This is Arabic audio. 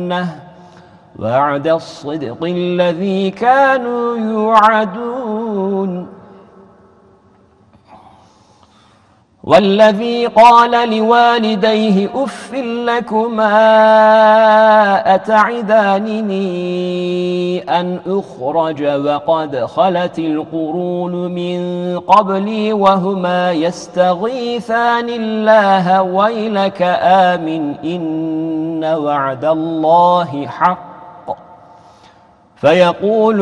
الجنة وعد الصدق الذي كانوا يوعدون والذي قال لوالديه أف لكما أتعدانني أن أخرج وقد خلت القرون من قبلي وهما يستغيثان الله ويلك آمن إن وعد الله حق فيقول